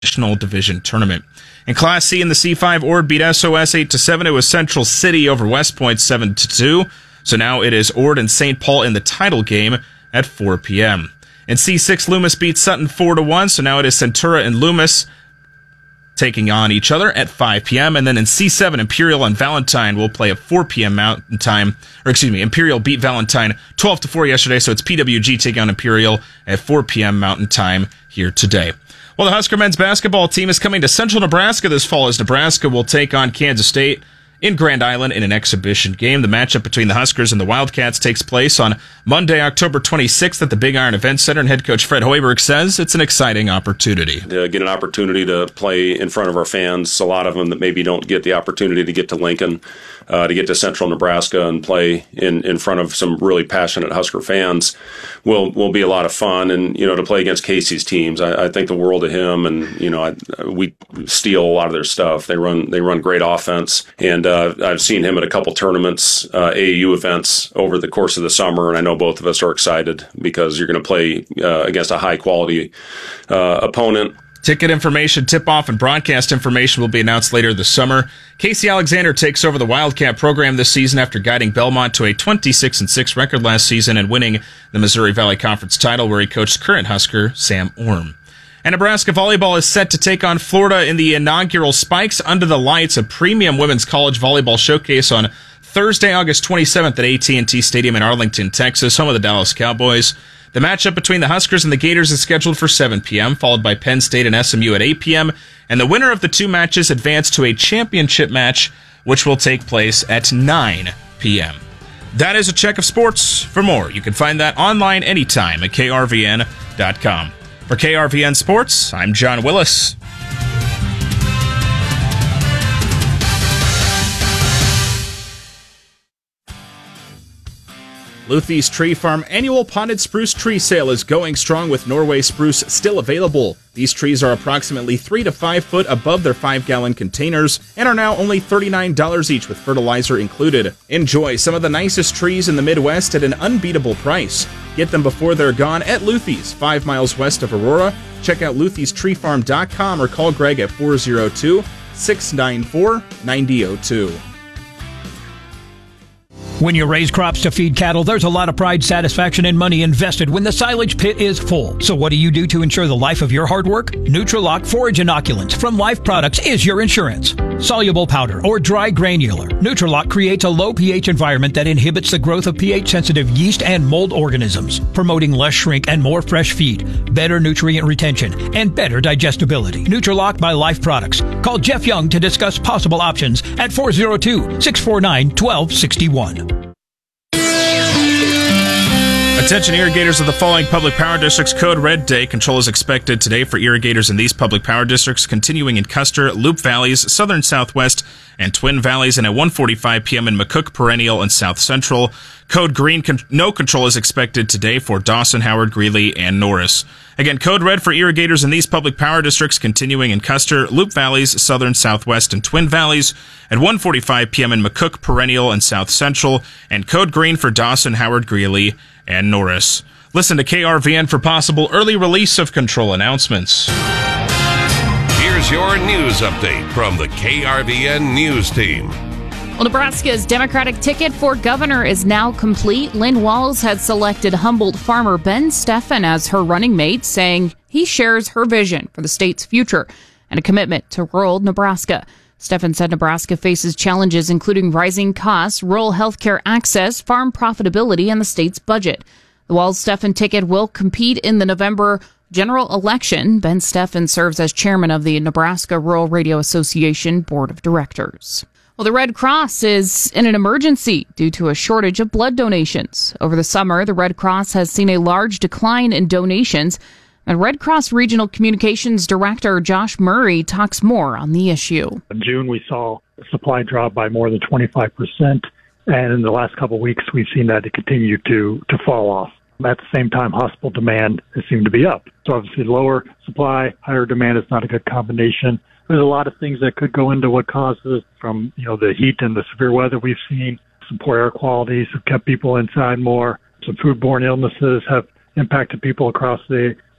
National Division Tournament. In Class C in the C5, Ord beat SOS 8-7. It was Central City over West Point 7-2. So now it is Ord and St. Paul in the title game at 4 p.m. In C6, Loomis beat Sutton 4-1. So now it is Centura and Loomis taking on each other at 5 p.m. And then in C7, Imperial and Valentine will play at 4 p.m. Mountain Time. Imperial beat Valentine 12-4 yesterday, so it's PWG taking on Imperial at 4 p.m. Mountain Time here today. Well, the Husker men's basketball team is coming to Central Nebraska this fall as Nebraska will take on Kansas State in Grand Island in an exhibition game. The matchup between the Huskers and the Wildcats takes place on Monday, October 26th at the Big Iron Event Center, and head coach Fred Hoiberg says it's an exciting opportunity. To get an opportunity to play in front of our fans, a lot of them that maybe don't get the opportunity to get to Lincoln, to get to Central Nebraska and play in front of some really passionate Husker fans will be a lot of fun. And, to play against Casey's teams, I think the world of him, and, we steal a lot of their stuff. They run great offense, and I've seen him at a couple tournaments, AAU events over the course of the summer, and I know both of us are excited because you're going to play against a high-quality opponent. Ticket information, tip-off, and broadcast information will be announced later this summer. Casey Alexander takes over the Wildcat program this season after guiding Belmont to a 26-6 record last season and winning the Missouri Valley Conference title, where he coached current Husker Sam Orm. And Nebraska volleyball is set to take on Florida in the inaugural Spikes Under the Lights, a premium women's college volleyball showcase on Thursday, August 27th at AT&T Stadium in Arlington, Texas, home of the Dallas Cowboys. The matchup between the Huskers and the Gators is scheduled for 7 p.m., followed by Penn State and SMU at 8 p.m., and the winner of the two matches advanced to a championship match, which will take place at 9 p.m. That is a check of sports. For more, you can find that online anytime at krvn.com. For KRVN Sports, I'm John Willis. Luthie's Tree Farm annual potted spruce tree sale is going strong with Norway spruce still available. These trees are approximately 3 to 5 foot above their 5-gallon containers and are now only $39 each with fertilizer included. Enjoy some of the nicest trees in the Midwest at an unbeatable price. Get them before they're gone at Luthie's, 5 miles west of Aurora. Check out luthiestreefarm.com or call Greg at 402-694-9002. When you raise crops to feed cattle, there's a lot of pride, satisfaction, and money invested when the silage pit is full. So what do you do to ensure the life of your hard work? Nutrilock Forage Inoculants from Life Products is your insurance. Soluble powder or dry granular, Nutrilock creates a low pH environment that inhibits the growth of pH-sensitive yeast and mold organisms, promoting less shrink and more fresh feed, better nutrient retention, and better digestibility. Nutrilock by Life Products. Call Jeff Young to discuss possible options at 402-649-1261. Attention irrigators of the following public power districts. Code Red Day control is expected today for irrigators in these public power districts, continuing in Custer, Loup Valleys, Southern Southwest, and Twin Valleys, and at 1:45 p.m. in McCook, Perennial, and South Central. Code Green, no control is expected today for Dawson, Howard, Greeley, and Norris. Again, Code Red for irrigators in these public power districts, continuing in Custer, Loup Valleys, Southern Southwest, and Twin Valleys, at 1:45 p.m. in McCook, Perennial, and South Central, and Code Green for Dawson, Howard, Greeley, and Norris. Listen to KRVN for possible early release of control announcements. Here's your news update from the KRVN News Team. Well, Nebraska's Democratic ticket for governor is now complete. Lynn Walls had selected Humboldt farmer Ben Steffen as her running mate, saying he shares her vision for the state's future and a commitment to rural Nebraska. Steffen said Nebraska faces challenges including rising costs, rural health care access, farm profitability, and the state's budget. The Walls-Steffen ticket will compete in the November general election. Ben Steffen serves as chairman of the Nebraska Rural Radio Association Board of Directors. Well, the Red Cross is in an emergency due to a shortage of blood donations. Over the summer, the Red Cross has seen a large decline in donations. And Red Cross Regional Communications Director Josh Murray talks more on the issue. In June, we saw the supply drop by more than 25%. And in the last couple of weeks, we've seen that it continue to fall off. At the same time, hospital demand has seemed to be up. So obviously lower supply, higher demand is not a good combination. There's a lot of things that could go into what causes it, from the heat and the severe weather we've seen. Some poor air qualities have kept people inside more. Some foodborne illnesses have impacted people across the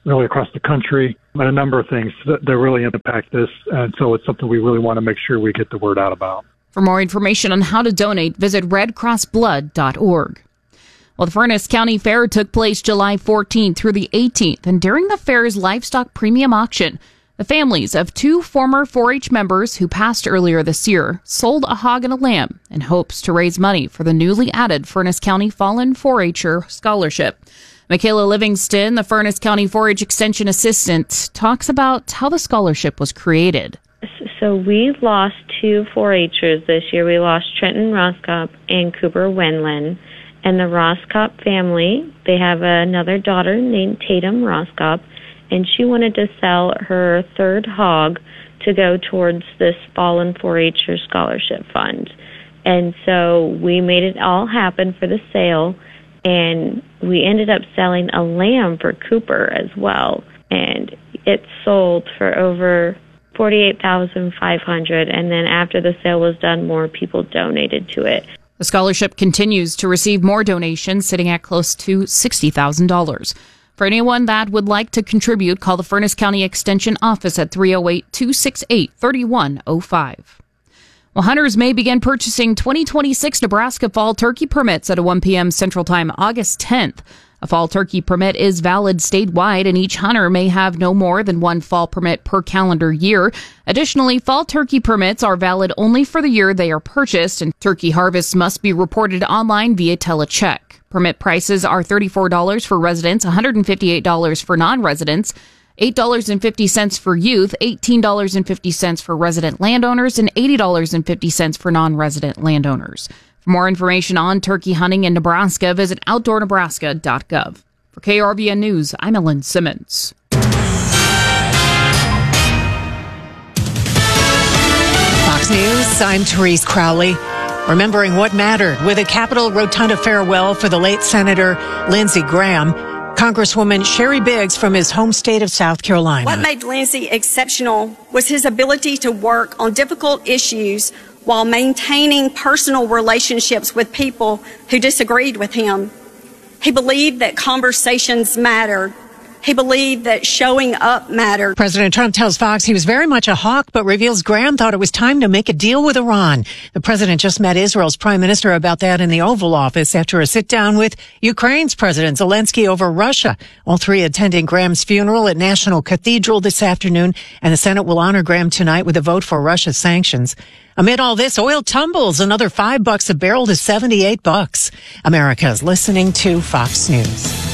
really across the country, and a number of things that really impact this. And so it's something we really want to make sure we get the word out about. For more information on how to donate, visit redcrossblood.org. Well, the Furnace County Fair took place July 14th through the 18th, and during the fair's livestock premium auction, the families of 2 former 4-H members who passed earlier this year sold a hog and a lamb in hopes to raise money for the newly added Furnace County Fallen 4-H'er Scholarship. Michaela Livingston, the Furnace County 4-H Extension Assistant, talks about how the scholarship was created. So we lost 2 4-H'ers this year. We lost Trenton Roskop and Cooper Wenlin. And the Roskop family, they have another daughter named Tatum Roskop, and she wanted to sell her 3rd hog to go towards this Fallen 4-H'er Scholarship Fund. And so we made it all happen for the sale, and we ended up selling a lamb for Cooper as well. And it sold for over $48,500, and then after the sale was done, more people donated to it. The scholarship continues to receive more donations, sitting at close to $60,000. For anyone that would like to contribute, call the Furnace County Extension Office at 308-268-3105. Well, hunters may begin purchasing 2026 Nebraska fall turkey permits at 1 p.m. Central Time, August 10th. A fall turkey permit is valid statewide, and each hunter may have no more than 1 fall permit per calendar year. Additionally, fall turkey permits are valid only for the year they are purchased, and turkey harvests must be reported online via telecheck. Permit prices are $34 for residents, $158 for non-residents, $8.50 for youth, $18.50 for resident landowners, and $80.50 for non-resident landowners. For more information on turkey hunting in Nebraska, visit OutdoorNebraska.gov. For KRVN News, I'm Ellen Simmons. Fox News, I'm Therese Crowley. Remembering what mattered with a Capitol Rotunda farewell for the late Senator Lindsey Graham. Congresswoman Sherry Biggs from his home state of South Carolina. What made Lindsey exceptional was his ability to work on difficult issues while maintaining personal relationships with people who disagreed with him. He believed that conversations mattered. He believed that showing up mattered. President Trump tells Fox he was very much a hawk, but reveals Graham thought it was time to make a deal with Iran. The president just met Israel's prime minister about that in the Oval Office after a sit-down with Ukraine's President Zelensky over Russia. All 3 attending Graham's funeral at National Cathedral this afternoon, and the Senate will honor Graham tonight with a vote for Russia's sanctions. Amid all this, oil tumbles another $5 a barrel to $78. America is listening to Fox News.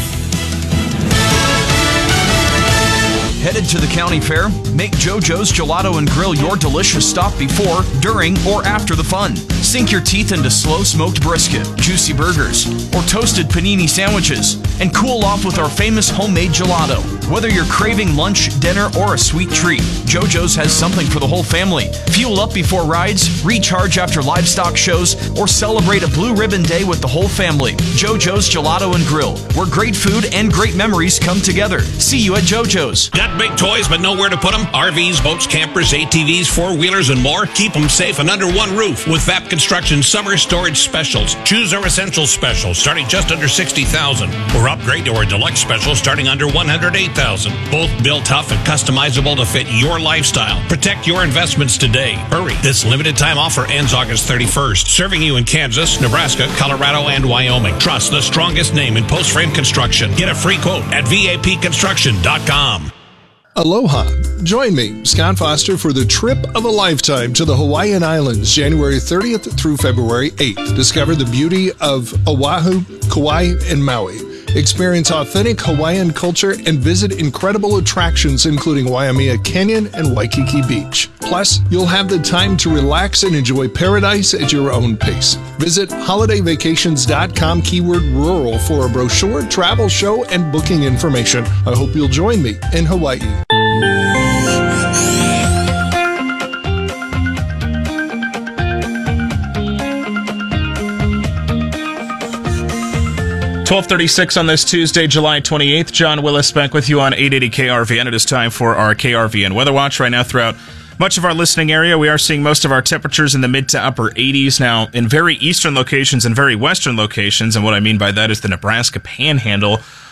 Headed to the county fair? Make JoJo's Gelato and Grill your delicious stop before, during, or after the fun. Sink your teeth into slow-smoked brisket, juicy burgers, or toasted panini sandwiches, and cool off with our famous homemade gelato. Whether you're craving lunch, dinner, or a sweet treat, JoJo's has something for the whole family. Fuel up before rides, recharge after livestock shows, or celebrate a Blue Ribbon Day with the whole family. JoJo's Gelato and Grill, where great food and great memories come together. See you at JoJo's. Got big toys but nowhere to put them? RVs, boats, campers, ATVs, four-wheelers, and more? Keep them safe and under one roof with VAP Construction Summer Storage Specials. Choose our Essential Special starting just under $60,000, or upgrade to our Deluxe Special starting under $108,000. Both built tough and customizable to fit your lifestyle. Protect your investments today. Hurry. This limited time offer ends August 31st. Serving you in Kansas, Nebraska, Colorado, and Wyoming. Trust the strongest name in post-frame construction. Get a free quote at VAPconstruction.com. Aloha. Join me, Scott Foster, for the trip of a lifetime to the Hawaiian Islands, January 30th through February 8th. Discover the beauty of Oahu, Kauai, and Maui. Experience authentic Hawaiian culture and visit incredible attractions including Waimea Canyon and Waikiki Beach. Plus, you'll have the time to relax and enjoy paradise at your own pace. Visit holidayvacations.com keyword rural for a brochure, travel show, and booking information. I hope you'll join me in Hawaii. 12:36 on this Tuesday, July 28th. John Willis back with you on 880 KRVN. It is time for our KRVN Weather Watch. Right now throughout much of our listening area, we are seeing most of our temperatures in the mid to upper 80s. Now, in very eastern locations and very western locations, and what I mean by that is the Nebraska Panhandle,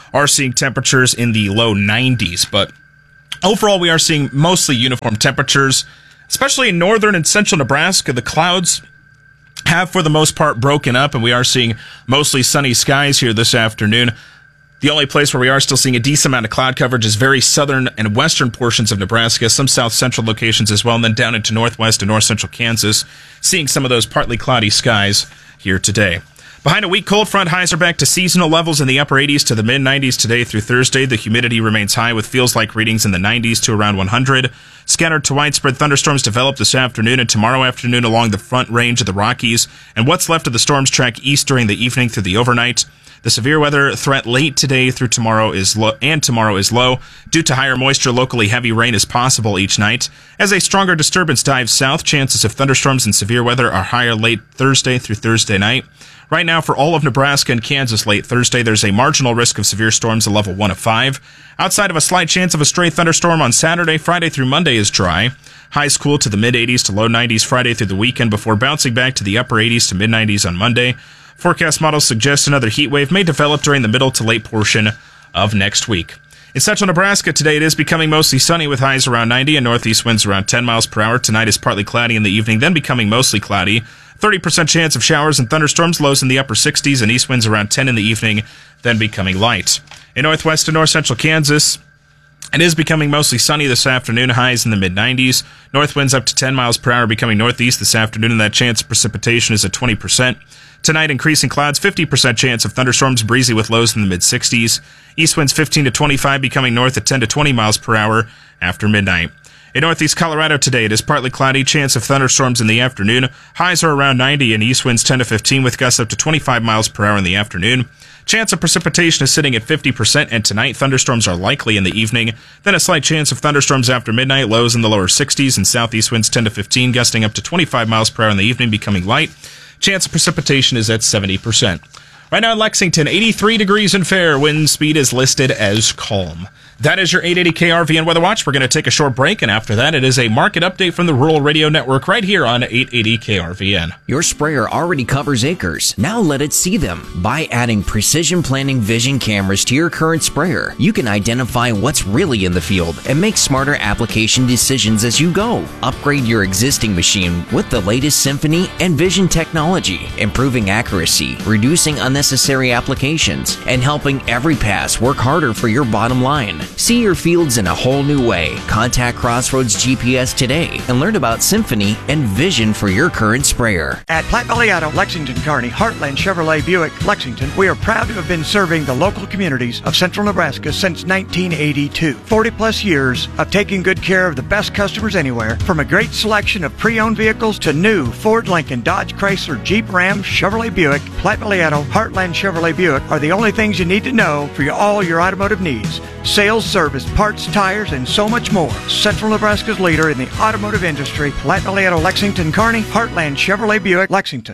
are seeing temperatures in the low 90s. But overall, we are seeing mostly uniform temperatures, especially in northern and central Nebraska. The clouds have, for the most part, broken up, and we are seeing mostly sunny skies here this afternoon. The only place where we are still seeing a decent amount of cloud coverage is very southern and western portions of Nebraska, some south-central locations as well, and then down into northwest and north-central Kansas, seeing some of those partly cloudy skies here today. Behind a weak cold front, highs are back to seasonal levels in the upper 80s to the mid-90s today through Thursday. The humidity remains high with feels-like readings in the 90s to around 100. Scattered to widespread thunderstorms develop this afternoon and tomorrow afternoon along the front range of the Rockies, and what's left of the storms track east during the evening through the overnight. The severe weather threat late today through tomorrow is low, and tomorrow is low. Due to higher moisture, locally heavy rain is possible each night. As a stronger disturbance dives south, chances of thunderstorms and severe weather are higher late Thursday through Thursday night. Right now, for all of Nebraska and Kansas late Thursday, there's a marginal risk of severe storms, a level 1 of 5. Outside of a slight chance of a stray thunderstorm on Saturday, Friday through Monday is dry. Highs cool to the mid-80s to low 90s Friday through the weekend before bouncing back to the upper 80s to mid-90s on Monday. Forecast models suggest another heat wave may develop during the middle to late portion of next week. In central Nebraska today, it is becoming mostly sunny with highs around 90 and northeast winds around 10 miles per hour. Tonight is partly cloudy in the evening, then becoming mostly cloudy. 30% chance of showers and thunderstorms, lows in the upper 60s, and east winds around 10 in the evening, then becoming light. In northwest and north-central Kansas, it is becoming mostly sunny this afternoon, highs in the mid-90s. North winds up to 10 miles per hour, becoming northeast this afternoon, and that chance of precipitation is at 20%. Tonight, increasing clouds, 50% chance of thunderstorms, breezy with lows in the mid-60s. East winds 15 to 25, becoming north at 10 to 20 miles per hour after midnight. In northeast Colorado today, it is partly cloudy, chance of thunderstorms in the afternoon. Highs are around 90 and east winds 10 to 15 with gusts up to 25 miles per hour in the afternoon. Chance of precipitation is sitting at 50%, and tonight thunderstorms are likely in the evening. Then a slight chance of thunderstorms after midnight, lows in the lower 60s, and southeast winds 10 to 15, gusting up to 25 miles per hour in the evening, becoming light. Chance of precipitation is at 70%. Right now in Lexington, 83 degrees and fair. Wind speed is listed as calm. That is your 880 KRVN Weather Watch. We're going to take a short break, and after that, it is a market update from the Rural Radio Network right here on 880 KRVN. Your sprayer already covers acres. Now let it see them. By adding Precision Planning Vision cameras to your current sprayer, you can identify what's really in the field and make smarter application decisions as you go. Upgrade your existing machine with the latest Symphony and Vision technology, improving accuracy, reducing unnecessary applications, and helping every pass work harder for your bottom line. See your fields in a whole new way. Contact Crossroads GPS today and learn about Symphony and Vision for your current sprayer. At Platte Valley Auto, Lexington, Kearney, Heartland Chevrolet Buick, Lexington, we are proud to have been serving the local communities of central Nebraska since 1982. 40 plus years of taking good care of the best customers anywhere, from a great selection of pre-owned vehicles to new Ford, Lincoln, Dodge, Chrysler, Jeep, Ram, Chevrolet Buick. Platte Valley Auto, Heartland Chevrolet Buick are the only things you need to know for all your automotive needs. Sales, service, parts, tires, and so much more. Central Nebraska's leader in the automotive industry, Platte Valley Auto, Lexington, Kearney, Heartland Chevrolet Buick, Lexington.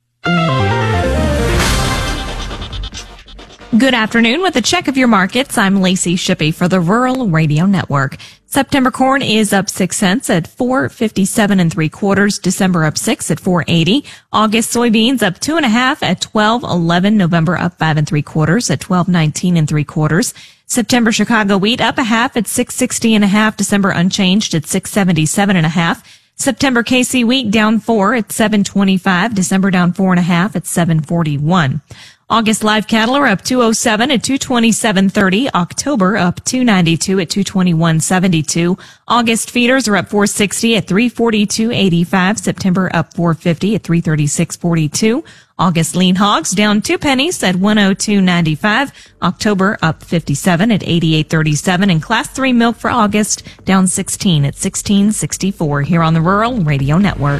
Good afternoon. With a check of your markets, I'm Lacey Shippey for the Rural Radio Network. September corn is up 6 cents at $4.57 3/4. December up 6 at $4.80. August soybeans up 2.5 at $12.11. November up 5 3/4 at $12.19 3/4. September Chicago wheat up 1/2 at $6.60 1/2. December unchanged at $6.77 1/2. September KC wheat down 4 at $7.25. December down 4 1/2 at $7.41. August live cattle are up 207 at 227.30. October up 292 at 221.72. August feeders are up 460 at 342.85. September up 450 at 336.42. August lean hogs down 2 pennies at 102.95. October up 57 at 88.37. And class 3 milk for August down 16 at 16.64 here on the Rural Radio Network.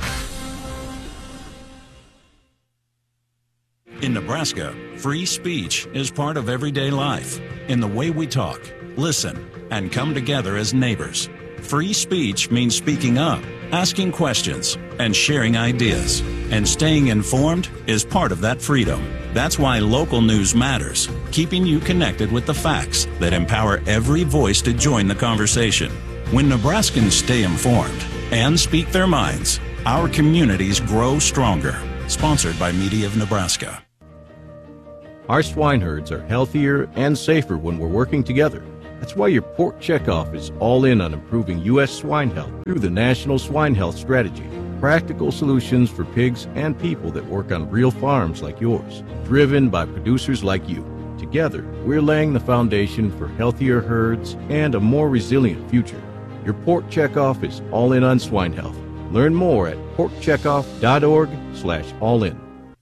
In Nebraska, free speech is part of everyday life in the way we talk, listen, and come together as neighbors. Free speech means speaking up, asking questions, and sharing ideas. And staying informed is part of that freedom. That's why local news matters, keeping you connected with the facts that empower every voice to join the conversation. When Nebraskans stay informed and speak their minds, our communities grow stronger. Sponsored by Media of Nebraska. Our swine herds are healthier and safer when we're working together. That's why your Pork Checkoff is all in on improving U.S. swine health through the National Swine Health Strategy. Practical solutions for pigs and people that work on real farms like yours, driven by producers like you. Together, we're laying the foundation for healthier herds and a more resilient future. Your Pork Checkoff is all in on swine health. Learn more at porkcheckoff.org/allin.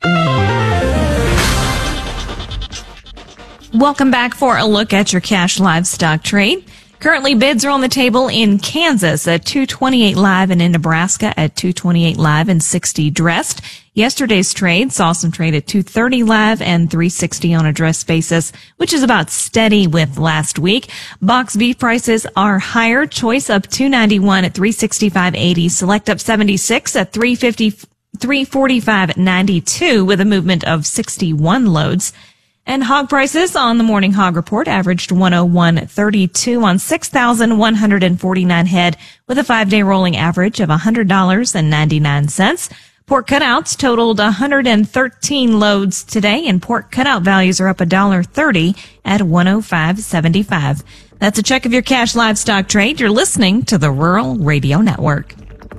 Welcome back for a look at your cash livestock trade. Currently, bids are on the table in Kansas at $228 live and in Nebraska at $228 live and $60 dressed. Yesterday's trade saw some trade at $230 live and $360 on a dress basis, which is about steady with last week. Box beef prices are higher. Choice up $291 at $365.80. Select up $76 at $345.92 with a movement of 61 loads. And hog prices on the Morning Hog Report averaged $101.32 on 6,149 head with a 5-day rolling average of $100.99. Pork cutouts totaled 113 loads today, and pork cutout values are up $1.30 at $105.75. That's a check of your cash livestock trade. You're listening to the Rural Radio Network.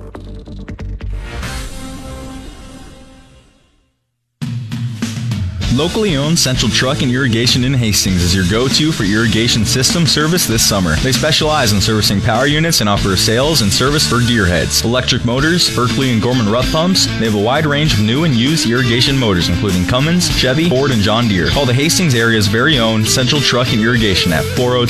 Locally owned Central Truck and Irrigation in Hastings is your go-to for irrigation system service this summer. They specialize in servicing power units and offer sales and service for gearheads, electric motors, Berkeley and Gorman Rupp pumps. They have a wide range of new and used irrigation motors, including Cummins, Chevy, Ford, and John Deere. Call the Hastings area's very own Central Truck and Irrigation at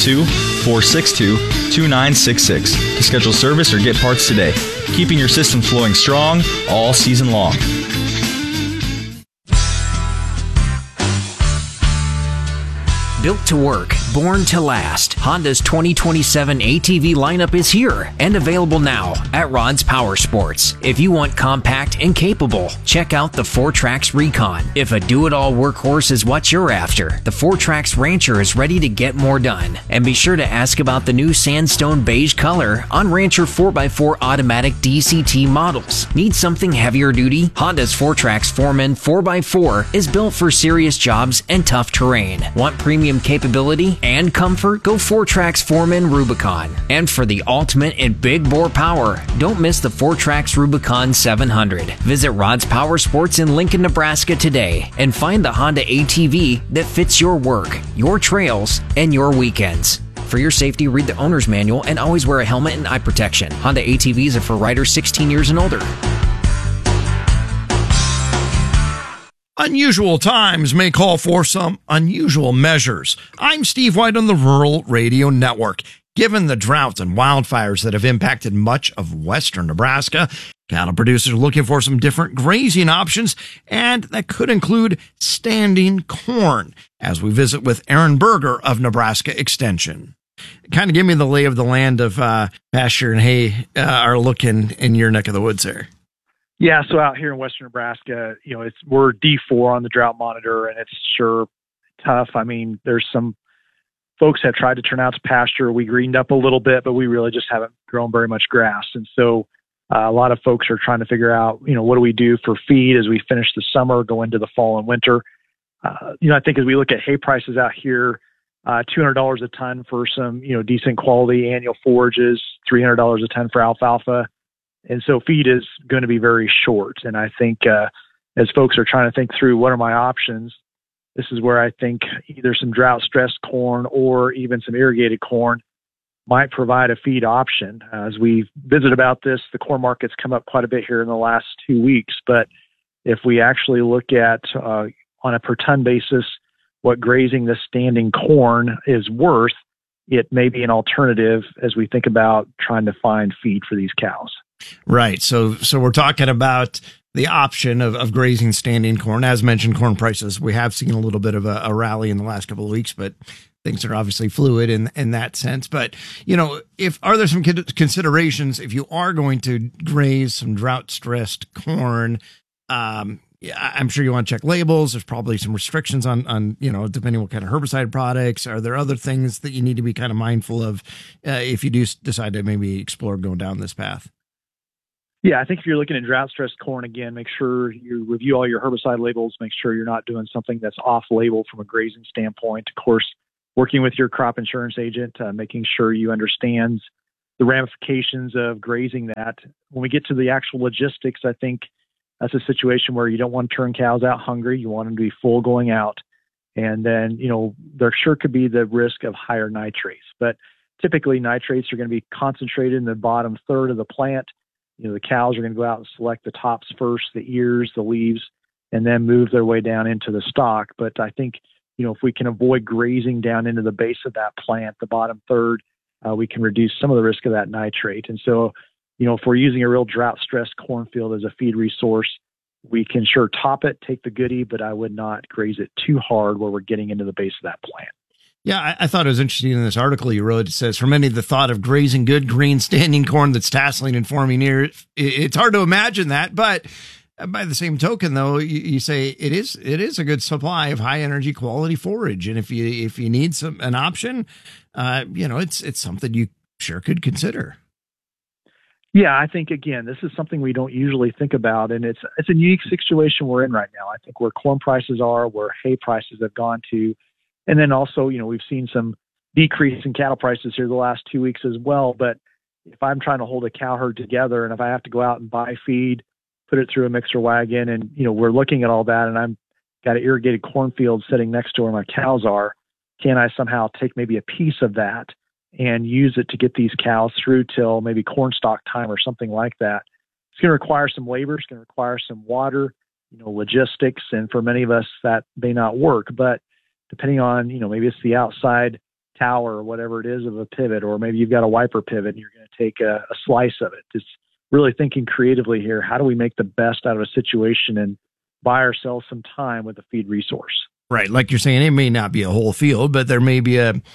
402-462-2966 to schedule service or get parts today, keeping your system flowing strong all season long. Built to work, born to last, Honda's 2027 ATV lineup is here and available now at Rod's Power Sports. If you want compact and capable, check out the 4Trax Recon. If a do-it-all workhorse is what you're after, the 4Trax Rancher is ready to get more done. And be sure to ask about the new sandstone beige color on Rancher 4x4 automatic DCT models. Need something heavier duty? Honda's 4Trax Foreman 4x4 is built for serious jobs and tough terrain. Want premium capability and comfort? Go 4Trax Foreman Rubicon. And for the ultimate in big bore power, don't miss the 4Trax Rubicon 700. Visit Rod's Power Sports in Lincoln, Nebraska today and find the Honda ATV that fits your work, your trails, and your weekends. For your safety, read the owner's manual and always wear a helmet and eye protection. Honda ATVs are for riders 16 years and older. Unusual times may call for some unusual measures. I'm Steve White on the Rural Radio Network. Given the droughts and wildfires that have impacted much of western Nebraska, cattle producers are looking for some different grazing options, and that could include standing corn, as we visit with Aaron Berger of Nebraska Extension. Kind of give me the lay of the land of pasture and hay are looking in your neck of the woods there. Yeah, so out here in western Nebraska, we're D4 on the drought monitor, and it's sure tough. I mean, there's some folks have tried to turn out to pasture. We greened up a little bit, but we really just haven't grown very much grass. And so a lot of folks are trying to figure out, what do we do for feed as we finish the summer, go into the fall and winter. I think as we look at hay prices out here, $200 a ton for some, decent quality annual forages, $300 a ton for alfalfa. And so feed is going to be very short. And I think as folks are trying to think through what are my options, this is where I think either some drought-stressed corn or even some irrigated corn might provide a feed option. As we visit about this, the corn market's come up quite a bit here in the last 2 weeks. But if we actually look at on a per ton basis what grazing the standing corn is worth, it may be an alternative as we think about trying to find feed for these cows. Right. So we're talking about the option of grazing standing corn. As mentioned, corn prices, we have seen a little bit of a rally in the last couple of weeks, but things are obviously fluid in that sense. But, are there some considerations if you are going to graze some drought-stressed corn? I'm sure you want to check labels. There's probably some restrictions on depending what kind of herbicide products. Are there other things that you need to be kind of mindful of if you do decide to maybe explore going down this path? Yeah, I think if you're looking at drought-stressed corn, again, make sure you review all your herbicide labels, make sure you're not doing something that's off-label from a grazing standpoint. Of course, working with your crop insurance agent, making sure you understand the ramifications of grazing that. When we get to the actual logistics, I think that's a situation where you don't want to turn cows out hungry. You want them to be full going out. And then, there sure could be the risk of higher nitrates. But typically, nitrates are going to be concentrated in the bottom third of the plant. The cows are going to go out and select the tops first, the ears, the leaves, and then move their way down into the stalk. But I think, if we can avoid grazing down into the base of that plant, the bottom third, we can reduce some of the risk of that nitrate. And so, if we're using a real drought-stressed cornfield as a feed resource, we can sure top it, take the goodie, but I would not graze it too hard where we're getting into the base of that plant. Yeah, I thought it was interesting in this article you wrote. It says, for many, the thought of grazing good green standing corn that's tasseling and forming ears, it's hard to imagine that. But by the same token, though, you say it is a good supply of high energy quality forage. And if you need an option, it's something you sure could consider. Yeah, I think, again, this is something we don't usually think about. And it's a unique situation we're in right now. I think where corn prices are, where hay prices have gone to. And then also, we've seen some decrease in cattle prices here the last 2 weeks as well. But if I'm trying to hold a cow herd together and if I have to go out and buy feed, put it through a mixer wagon, and, we're looking at all that, and I've got an irrigated cornfield sitting next to where my cows are, can I somehow take maybe a piece of that and use it to get these cows through till maybe corn stalk time or something like that? It's going to require some labor. It's going to require some water, logistics. And for many of us, that may not work. But depending on, maybe it's the outside tower or whatever it is of a pivot, or maybe you've got a wiper pivot and you're going to take a slice of it. It's really thinking creatively here. How do we make the best out of a situation and buy ourselves some time with a feed resource? Right. Like you're saying, it may not be a whole field, but there may be a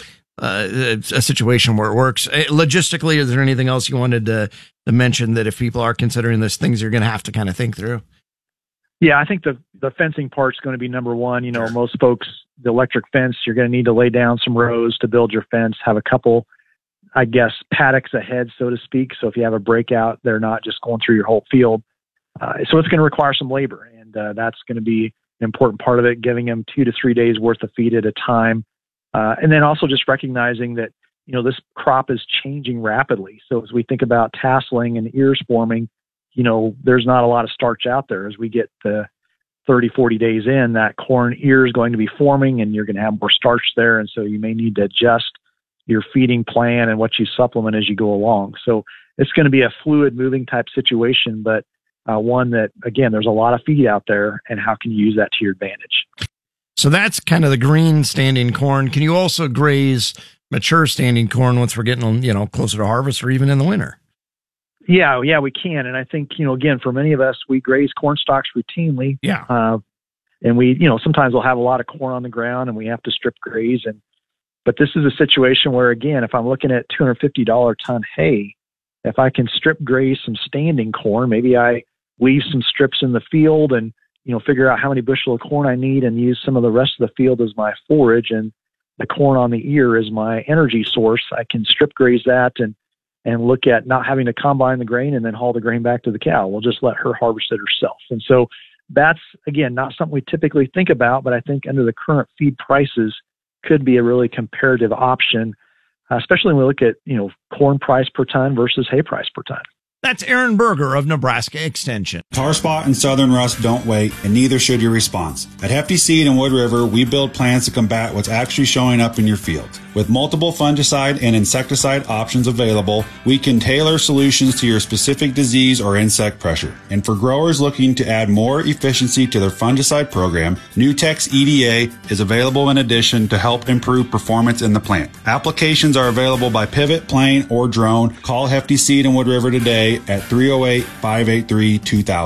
situation where it works. Logistically, is there anything else you wanted to mention that if people are considering this, things you're going to have to kind of think through? Yeah, I think the fencing part's going to be number one. Most folks, the electric fence, you're going to need to lay down some rows to build your fence, have a couple, I guess, paddocks ahead, so to speak. So if you have a breakout, they're not just going through your whole field. So it's going to require some labor, and that's going to be an important part of it, giving them 2 to 3 days worth of feed at a time. And then also just recognizing that, this crop is changing rapidly. So as we think about tasseling and ears forming, there's not a lot of starch out there. As we get the 30, 40 days in, that corn ear is going to be forming and you're going to have more starch there. And so you may need to adjust your feeding plan and what you supplement as you go along. So it's going to be a fluid moving type situation, but one that, again, there's a lot of feed out there, and how can you use that to your advantage? So that's kind of the green standing corn. Can you also graze mature standing corn once we're getting, closer to harvest or even in the winter? Yeah, we can. And I think, again, for many of us, we graze corn stalks routinely. Yeah. And we, sometimes we'll have a lot of corn on the ground and we have to strip graze. But this is a situation where, again, if I'm looking at $250 ton hay, if I can strip graze some standing corn, maybe I leave some strips in the field and, figure out how many bushel of corn I need and use some of the rest of the field as my forage, and the corn on the ear is my energy source. I can strip graze that and look at not having to combine the grain and then haul the grain back to the cow. We'll just let her harvest it herself. And so that's, again, not something we typically think about, but I think under the current feed prices could be a really comparative option, especially when we look at, corn price per ton versus hay price per ton. That's Aaron Berger of Nebraska Extension. Tar spot and southern rust don't wait, and neither should your response. At Hefty Seed and Wood River, we build plans to combat what's actually showing up in your field. With multiple fungicide and insecticide options available, we can tailor solutions to your specific disease or insect pressure. And for growers looking to add more efficiency to their fungicide program, Nutex EDA is available in addition to help improve performance in the plant. Applications are available by pivot, plane, or drone. Call Hefty Seed and Wood River today at 308-583-2000.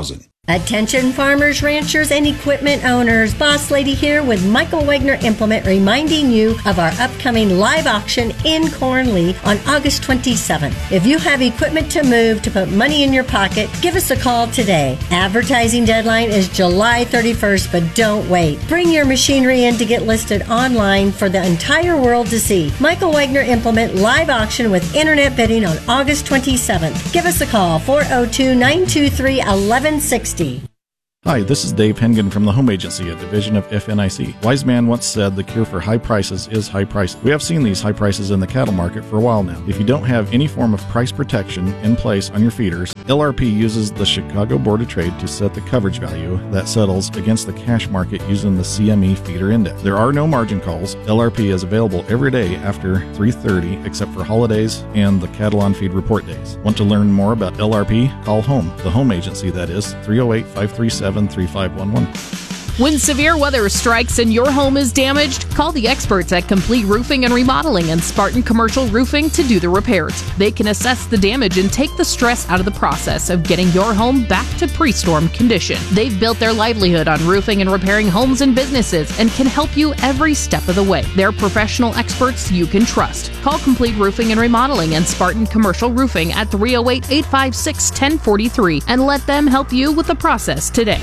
Attention farmers, ranchers, and equipment owners. Boss Lady here with Michael Wagner Implement reminding you of our upcoming live auction in Cornley on August 27th. If you have equipment to move to put money in your pocket, give us a call today. Advertising deadline is July 31st, but don't wait. Bring your machinery in to get listed online for the entire world to see. Michael Wagner Implement live auction with internet bidding on August 27th. Give us a call, 402-923-1160. Hi, this is Dave Hengen from the Home Agency, a division of FNIC. Wise man once said the cure for high prices is high prices. We have seen these high prices in the cattle market for a while now. If you don't have any form of price protection in place on your feeders, LRP uses the Chicago Board of Trade to set the coverage value that settles against the cash market using the CME feeder index. There are no margin calls. LRP is available every day after 3:30 except for holidays and the cattle on feed report days. Want to learn more about LRP? Call HOME, the home agency that is, 308-537-3511. When severe weather strikes and your home is damaged, call the experts at Complete Roofing and Remodeling and Spartan Commercial Roofing to do the repairs. They can assess the damage and take the stress out of the process of getting your home back to pre-storm condition. They've built their livelihood on roofing and repairing homes and businesses and can help you every step of the way. They're professional experts you can trust. Call Complete Roofing and Remodeling and Spartan Commercial Roofing at 308-856-1043 and let them help you with the process today.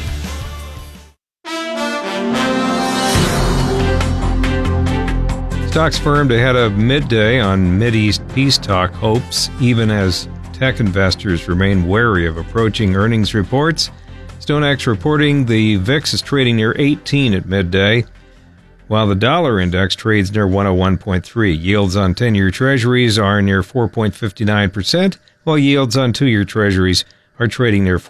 Stocks firmed ahead of midday on Mideast peace talk hopes, even as tech investors remain wary of approaching earnings reports. StoneX reporting the VIX is trading near 18 at midday, while the dollar index trades near 101.3. Yields on 10-year treasuries are near 4.59%, while yields on 2-year treasuries are trading near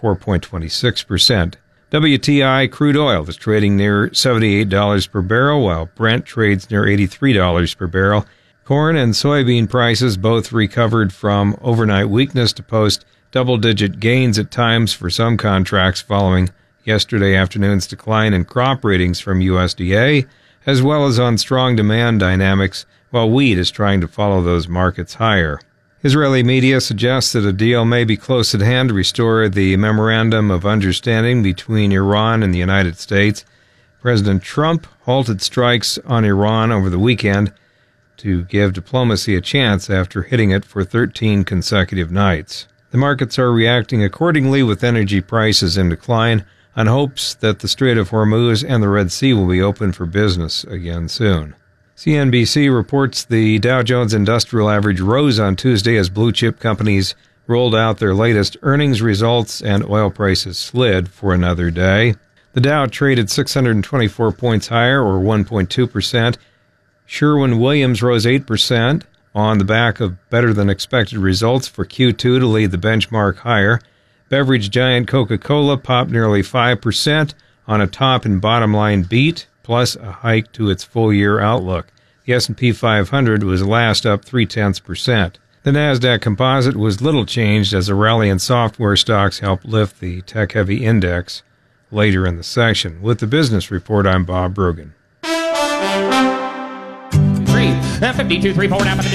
4.26%. WTI crude oil is trading near $78 per barrel, while Brent trades near $83 per barrel. Corn and soybean prices both recovered from overnight weakness to post double-digit gains at times for some contracts following yesterday afternoon's decline in crop ratings from USDA, as well as on strong demand dynamics, while wheat is trying to follow those markets higher. Israeli media suggests that a deal may be close at hand to restore the Memorandum of Understanding between Iran and the United States. President Trump halted strikes on Iran over the weekend to give diplomacy a chance after hitting it for 13 consecutive nights. The markets are reacting accordingly, with energy prices in decline on hopes that the Strait of Hormuz and the Red Sea will be open for business again soon. CNBC reports the Dow Jones Industrial Average rose on Tuesday as blue-chip companies rolled out their latest earnings results and oil prices slid for another day. The Dow traded 624 points higher, or 1.2%. Sherwin-Williams rose 8% on the back of better-than-expected results for Q2 to lead the benchmark higher. Beverage giant Coca-Cola popped nearly 5% on a top and bottom line beat, plus a hike to its full-year outlook. The S&P 500 was last up 0.3%. The Nasdaq Composite was little changed as a rally in software stocks helped lift the tech-heavy index later in the session. With the business report, I'm Bob Brogan. 52, 3, 4,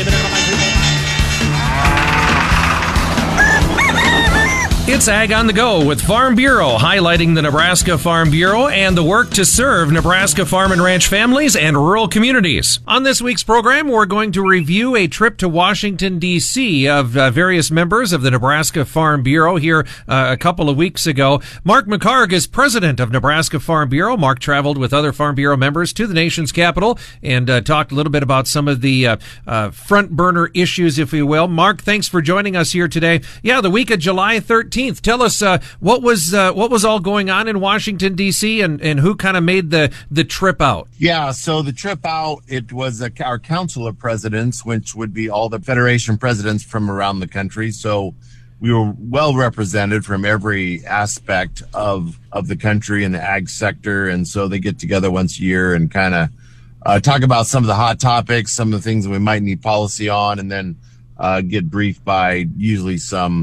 It's Ag on the Go with Farm Bureau, highlighting the Nebraska Farm Bureau and the work to serve Nebraska farm and ranch families and rural communities. On this week's program, we're going to review a trip to Washington, D.C. of various members of the Nebraska Farm Bureau here a couple of weeks ago. Mark McHargue is president of Nebraska Farm Bureau. Mark traveled with other Farm Bureau members to the nation's capital and talked a little bit about some of the front burner issues, if you will. Mark, thanks for joining us here today. Yeah, the week of July 13th. Tell us what was all going on in Washington, D.C., and who kind of made the trip out. Yeah, so the trip out, it was our Council of Presidents, which would be all the Federation presidents from around the country. So we were well represented from every aspect of the country and the ag sector. And so they get together once a year and kind of talk about some of the hot topics, some of the things that we might need policy on, and then get briefed by usually some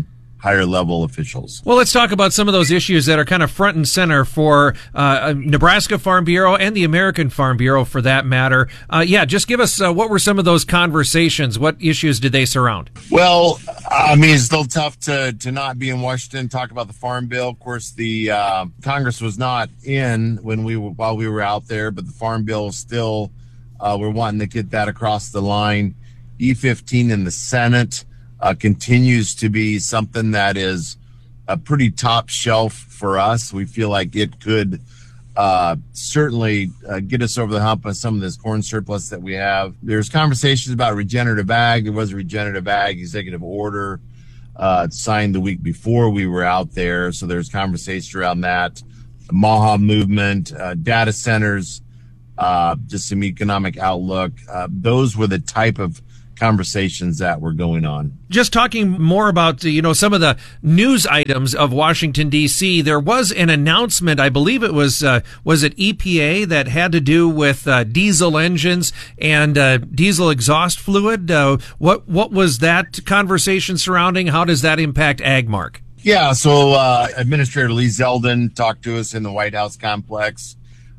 higher level officials. Well, let's talk about some of those issues that are kind of front and center for Nebraska Farm Bureau and the American Farm Bureau, for that matter. Just give us what were some of those conversations? What issues did they surround? Well, I mean, it's still tough to not be in Washington, talk about the Farm Bill. Of course, the Congress was not in while we were out there, but the Farm Bill still, we're wanting to get that across the line. E15 in the Senate continues to be something that is a pretty top shelf for us. We feel like it could certainly get us over the hump on some of this corn surplus that we have. There's conversations about regenerative ag. There was a regenerative ag executive order signed the week before we were out there. So there's conversation around that. The MAHA movement, data centers, just some economic outlook. Those were the type of conversations that were going on. Just talking more about, some of the news items of Washington, D.C., there was an announcement, I believe it was it EPA, that had to do with diesel engines and diesel exhaust fluid. What was that conversation surrounding? How does that impact ag, Mark? Yeah, so Administrator Lee Zeldin talked to us in the White House complex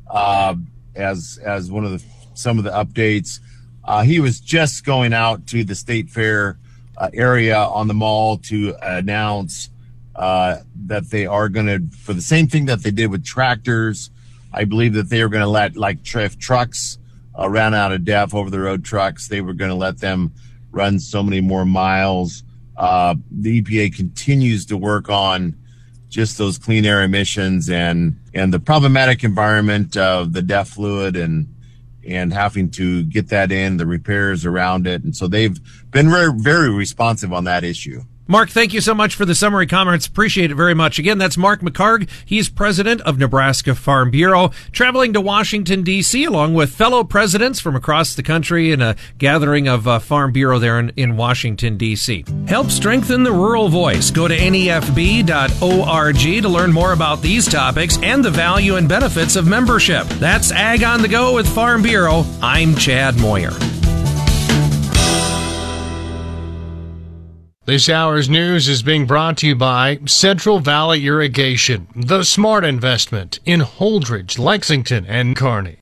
as one of some of the updates. He was just going out to the State Fair area on the mall to announce that they are going to, for the same thing that they did with tractors, I believe that they were going to let, if trucks ran out of DEF, over-the-road trucks, they were going to let them run so many more miles. The EPA continues to work on just those clean air emissions and the problematic environment of the DEF fluid and having to get that in, the repairs around it. And so they've been very, very responsive on that issue. Mark, thank you so much for the summary comments. Appreciate it very much. Again, that's Mark McHargue. He's president of Nebraska Farm Bureau, traveling to Washington, D.C., along with fellow presidents from across the country in a gathering of Farm Bureau there in Washington, D.C. Help strengthen the rural voice. Go to nefb.org to learn more about these topics and the value and benefits of membership. That's Ag on the Go with Farm Bureau. I'm Chad Moyer. This hour's news is being brought to you by Central Valley Irrigation, the smart investment in Holdridge, Lexington, and Kearney.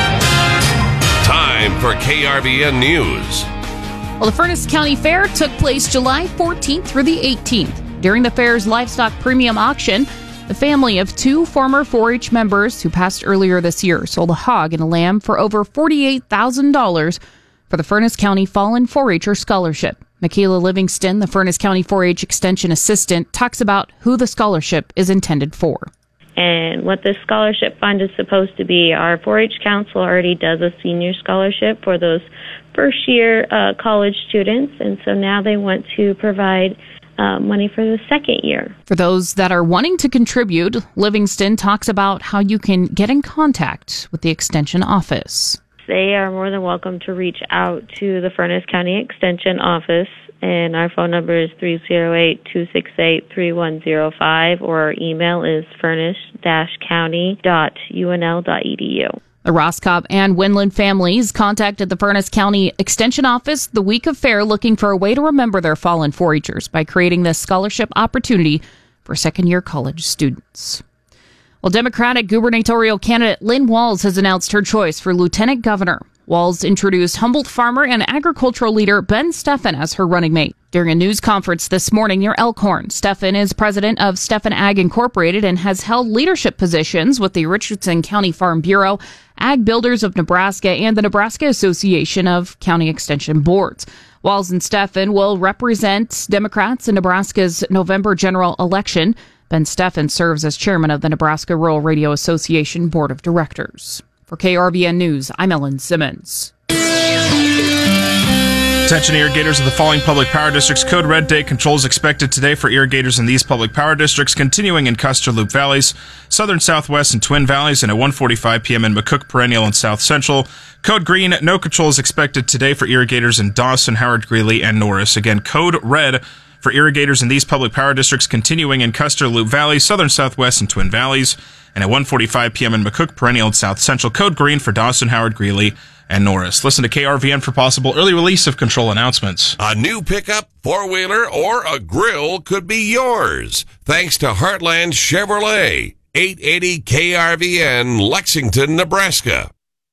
Time for KRBN News. Well, the Furnace County Fair took place July 14th through the 18th. During the fair's livestock premium auction, the family of two former 4-H members who passed earlier this year sold a hog and a lamb for over $48,000 for the Furnace County Fallen 4-H'er Scholarship. Michaela Livingston, the Furnace County 4-H Extension Assistant, talks about who the scholarship is intended for. And what this scholarship fund is supposed to be, our 4-H Council already does a senior scholarship for those first-year college students, and so now they want to provide money for the second year. For those that are wanting to contribute, Livingston talks about how you can get in contact with the Extension office. They are more than welcome to reach out to the Furnace County Extension office, and our phone number is 308-268-3105, or our email is furnace-county.unl.edu. The Roscoff and Winland families contacted the Furnace County Extension office the week of fair looking for a way to remember their fallen 4-H'ers by creating this scholarship opportunity for second-year college students. Well, Democratic gubernatorial candidate Lynn Walz has announced her choice for lieutenant governor. Walz introduced Humboldt farmer and agricultural leader Ben Steffen as her running mate. During a news conference this morning near Elkhorn, Steffen is president of Steffen Ag Incorporated and has held leadership positions with the Richardson County Farm Bureau, Ag Builders of Nebraska, and the Nebraska Association of County Extension Boards. Walz and Steffen will represent Democrats in Nebraska's November general election. Ben Steffen serves as chairman of the Nebraska Rural Radio Association Board of Directors. For KRBN News, I'm Ellen Simmons. Attention irrigators of the following public power districts. Code Red Day controls expected today for irrigators in these public power districts, continuing in Custer Loop Valleys, Southern Southwest and Twin Valleys, and at 1:45 p.m. in McCook, Perennial, and South Central. Code Green, no controls expected today for irrigators in Dawson, Howard, Greeley, and Norris. Again, Code Red for irrigators in these public power districts, continuing in Custer Loop Valley, Southern Southwest, and Twin Valleys, and at 1:45 p.m. in McCook Perennial and South Central. Code green for Dawson, Howard, Greeley, and Norris. Listen to KRVN for possible early release of control announcements. A new pickup, four-wheeler, or a grill could be yours, thanks to Heartland Chevrolet, 880 KRVN, Lexington, Nebraska.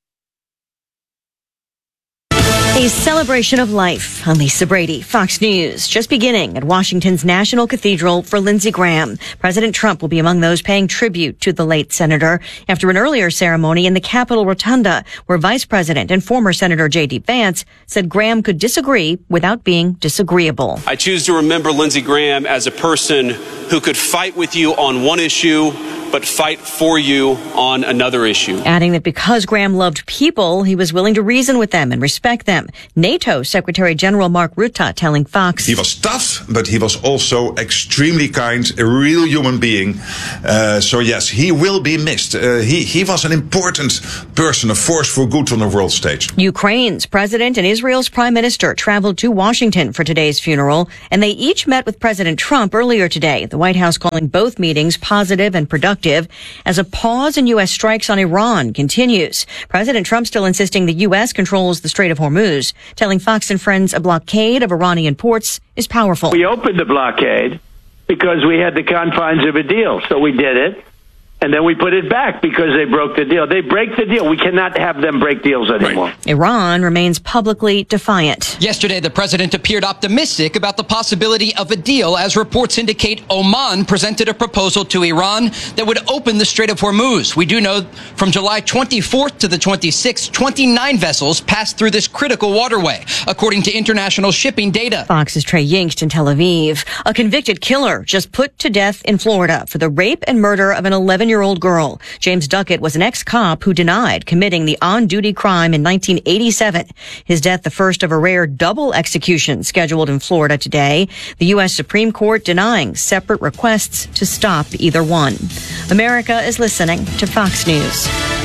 A celebration of life. I'm Lisa Brady, Fox News. Just beginning at Washington's National Cathedral for Lindsey Graham. President Trump will be among those paying tribute to the late senator after an earlier ceremony in the Capitol Rotunda, where Vice President and former Senator J.D. Vance said Graham could disagree without being disagreeable. I choose to remember Lindsey Graham as a person who could fight with you on one issue, but fight for you on another issue. Adding that because Graham loved people, he was willing to reason with them and respect them. NATO Secretary General Mark Rutte telling Fox, he was tough, but he was also extremely kind, a real human being. So yes, he will be missed. He was an important person, a force for good on the world stage. Ukraine's president and Israel's prime minister traveled to Washington for today's funeral, and they each met with President Trump earlier today. The White House calling both meetings positive and productive as a pause in U.S. strikes on Iran continues. President Trump still insisting the U.S. controls the Strait of Hormuz, telling Fox and Friends a blockade of Iranian ports is powerful. We opened the blockade because we had the confines of a deal, so we did it. And then we put it back because they broke the deal. They break the deal. We cannot have them break deals anymore. Right. Iran remains publicly defiant. Yesterday, the president appeared optimistic about the possibility of a deal, as reports indicate Oman presented a proposal to Iran that would open the Strait of Hormuz. We do know from July 24th to the 26th, 29 vessels passed through this critical waterway, according to international shipping data. Fox's Trey Yingst in Tel Aviv. A convicted killer just put to death in Florida for the rape and murder of an 11-year-old girl. James Duckett was an ex-cop who denied committing the on-duty crime in 1987. His death, the first of a rare double execution scheduled in Florida today. The U.S. Supreme Court denying separate requests to stop either one. America is listening to Fox News.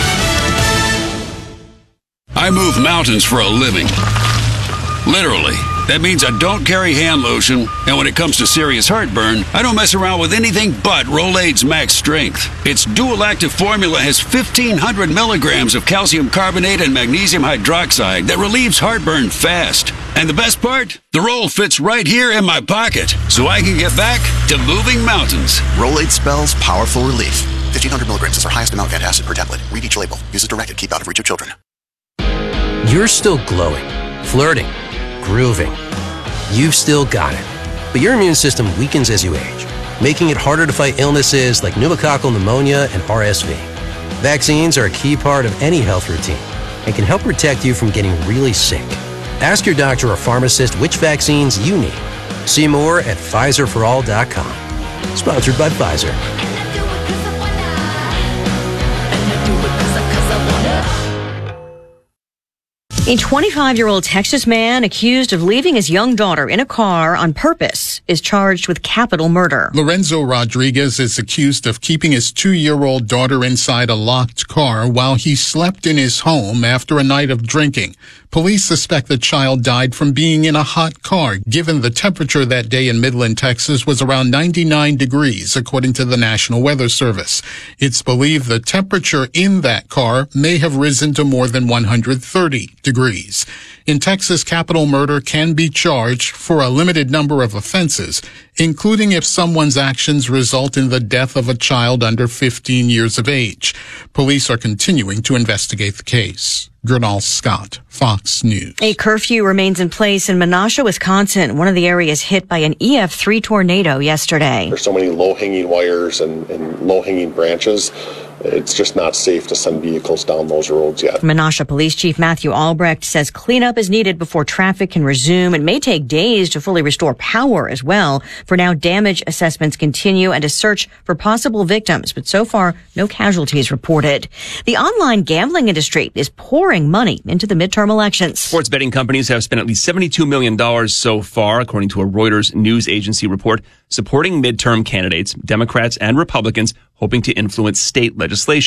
I move mountains for a living. Literally. That means I don't carry hand lotion, and when it comes to serious heartburn, I don't mess around with anything but Rolaids Max Strength. Its dual-active formula has 1,500 milligrams of calcium carbonate and magnesium hydroxide that relieves heartburn fast. And the best part? The roll fits right here in my pocket, so I can get back to moving mountains. Rolaids spells powerful relief. 1,500 milligrams is our highest amount of antacid per tablet. Read each label. Use as directed. Keep out of reach of children. You're still glowing, flirting, grooving. You've still got it. But your immune system weakens as you age, making it harder to fight illnesses like pneumococcal pneumonia and RSV. Vaccines are a key part of any health routine and can help protect you from getting really sick. Ask your doctor or pharmacist which vaccines you need. See more at PfizerForAll.com. Sponsored by Pfizer. A 25-year-old Texas man accused of leaving his young daughter in a car on purpose is charged with capital murder. Lorenzo Rodriguez is accused of keeping his 2-year-old daughter inside a locked car while he slept in his home after a night of drinking. Police suspect the child died from being in a hot car, given the temperature that day in Midland, Texas was around 99 degrees, according to the National Weather Service. It's believed the temperature in that car may have risen to more than 130 degrees. In Texas, capital murder can be charged for a limited number of offenses, including if someone's actions result in the death of a child under 15 years of age. Police are continuing to investigate the case. Gernal Scott, Fox News. A curfew remains in place in Menasha, Wisconsin, one of the areas hit by an EF3 tornado yesterday. There's so many low-hanging wires and low-hanging branches. It's just not safe to send vehicles down those roads yet. Menasha Police Chief Matthew Albrecht says cleanup is needed before traffic can resume. It may take days to fully restore power as well. For now, damage assessments continue and a search for possible victims, but so far, no casualties reported. The online gambling industry is pouring money into the midterm elections. Sports betting companies have spent at least $72 million so far, according to a Reuters news agency report, supporting midterm candidates, Democrats and Republicans, hoping to influence state legislation.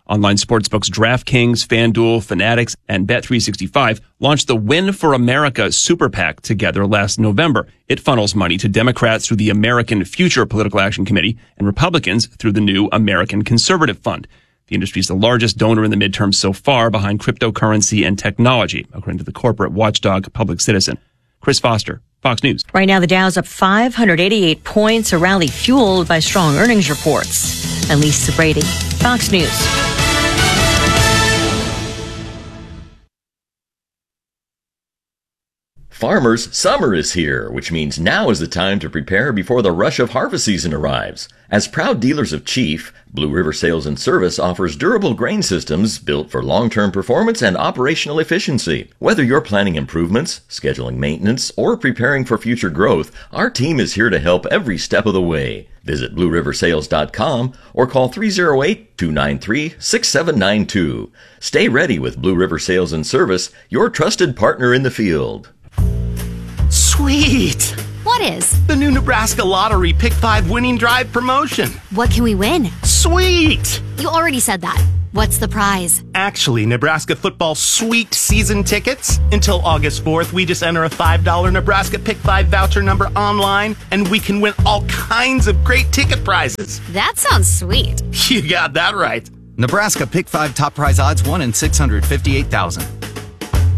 Online sportsbooks DraftKings, FanDuel, Fanatics, and Bet365 launched the Win for America Super PAC together last November. It funnels money to Democrats through the American Future Political Action Committee and Republicans through the new American Conservative Fund. The industry is the largest donor in the midterms so far, behind cryptocurrency and technology, according to the corporate watchdog Public Citizen. Chris Foster, Fox News. Right now, the Dow's up 588 points, a rally fueled by strong earnings reports. And Lisa Brady, Fox News. Farmers, summer is here, which means now is the time to prepare before the rush of harvest season arrives. As proud dealers of Chief, Blue River Sales and Service offers durable grain systems built for long-term performance and operational efficiency. Whether you're planning improvements, scheduling maintenance, or preparing for future growth, our team is here to help every step of the way. Visit BlueRiverSales.com or call 308-293-6792. Stay ready with Blue River Sales and Service, your trusted partner in the field. Sweet! What is? The new Nebraska Lottery Pick 5 winning drive promotion. What can we win? Sweet! You already said that. What's the prize? Actually, Nebraska football sweet season tickets. Until August 4th, we just enter a $5 Nebraska Pick 5 voucher number online, and we can win all kinds of great ticket prizes. That sounds sweet. You got that right. Nebraska Pick 5 top prize odds 1 in 658,000.